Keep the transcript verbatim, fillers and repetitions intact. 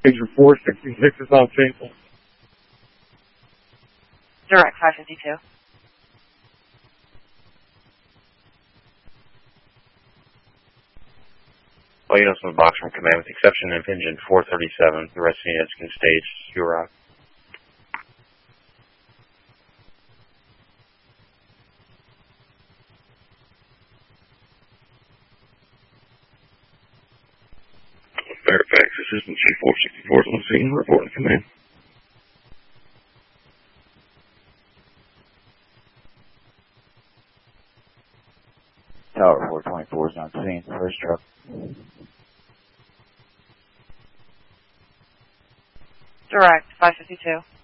Major four sixty-six is on scene. Direct five fifty-two. All units on the box from command with the exception of engine four thirty-seven. The rest of the units can stage Euroc. Fairfax, Assistant Chief four sixty-four is on scene, reporting command. Tower four twenty-four is on scene, first truck. Direct five fifty-two.